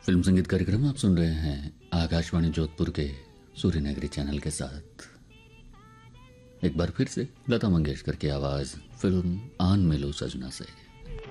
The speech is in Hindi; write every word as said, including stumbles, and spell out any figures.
फिल्म संगीत कार्यक्रम आप सुन रहे हैं आकाशवाणी जोधपुर के सूर्यनगरी चैनल के साथ। एक बार फिर से लता मंगेशकर की आवाज फिल्म आन मिलो सजना से।